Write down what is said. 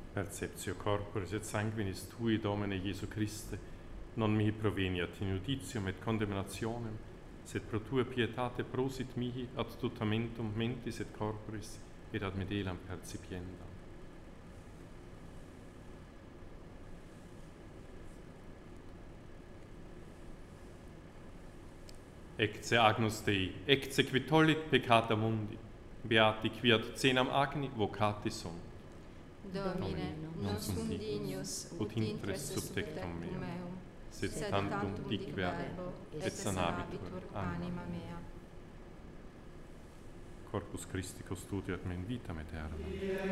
Perceptio corporis et sanguinis Tui, Domine Iesu Christe, non mihi proveniat in judicium et condemnationem, sed pro Tua pietate prosit mihi ad tutamentum mentis et corporis, et ad medelam percipiendam. Ecce agnus Dei, ecce qui tollit peccata mundi, beati qui ad cenam agni vocati sunt. Domine, non sum dignus ut intres sub tectum meum, sed tantum dic verbo, et sanabitur anima mea. Corpus Christi custodiat me in vitam aeterna.